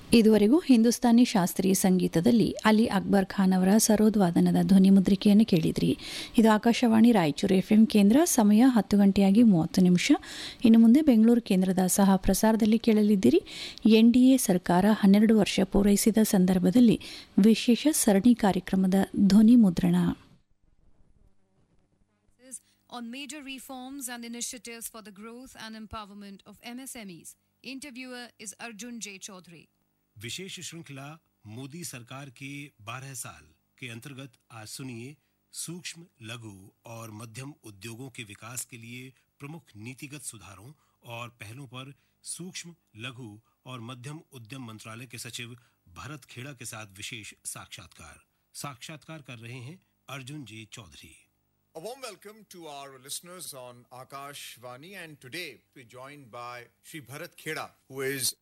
ಇದುವರೆಗೂ ಹಿಂದೂಸ್ತಾನಿ ಶಾಸ್ತ್ರೀಯ ಸಂಗೀತದಲ್ಲಿ ಅಲಿ ಅಕ್ಬರ್ ಖಾನ್ ಅವರ ಸರೋದ್ ವಾದನದ ಧ್ವನಿ ಮುದ್ರಿಕೆಯನ್ನು ಕೇಳಿದ್ರಿ. ಇದು ಆಕಾಶವಾಣಿ ರಾಯಚೂರು ಎಫ್ಎಂ ಕೇಂದ್ರ. ಸಮಯ 10:30. ಇನ್ನು ಮುಂದೆ ಬೆಂಗಳೂರು ಕೇಂದ್ರದ ಸಹ ಪ್ರಸಾರದಲ್ಲಿ ಕೇಳಲಿದ್ದೀರಿ. ಎನ್ಡಿಎ ಸರ್ಕಾರ 12 ವರ್ಷ ಪೂರೈಸಿದ ಸಂದರ್ಭದಲ್ಲಿ ವಿಶೇಷ ಸರಣಿ ಕಾರ್ಯಕ್ರಮದ ಧ್ವನಿ ಮುದ್ರಣ. On major reforms and initiatives for the growth and empowerment of MSMEs. Interviewer is Arjun J. Chaudhary. विशेष श्रृंखला मोदी सरकार के 12 साल के अंतर्गत आज सुनिए सूक्ष्म, लघु और मध्यम उद्योगों के विकास के लिए प्रमुख नीतिगत सुधारों और पहलों पर सूक्ष्म, लघु और मध्यम उद्यम मंत्रालय के सचिव भरत खेड़ा के साथ विशेष साक्षात्कार कर रहे हैं अर्जुन जी Chaudhary. A warm welcome to our listeners on Akashvani, and today we're joined by Shri Bharat Kheda, who is